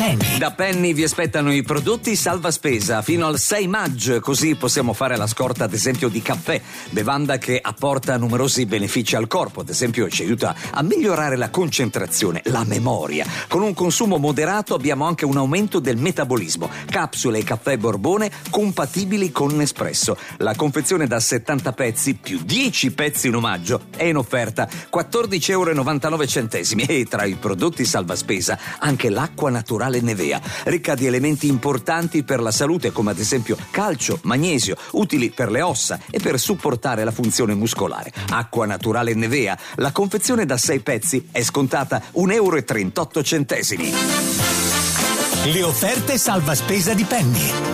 Penny. Da Penny vi aspettano i prodotti salva spesa fino al 6 maggio, così possiamo fare la scorta ad esempio di caffè, bevanda che apporta numerosi benefici al corpo, ad esempio ci aiuta a migliorare la concentrazione, la memoria. Con un consumo moderato abbiamo anche un aumento del metabolismo. Capsule e caffè Borbone compatibili con Nespresso. La confezione da 70 pezzi più 10 pezzi in omaggio è in offerta €14,99 e tra i prodotti salva spesa anche l'acqua naturale Nevea, ricca di elementi importanti per la salute come ad esempio calcio, magnesio, utili per le ossa e per supportare la funzione muscolare. Acqua naturale Nevea, la confezione da 6 pezzi è scontata €1,38. Le offerte salva spesa di Penny.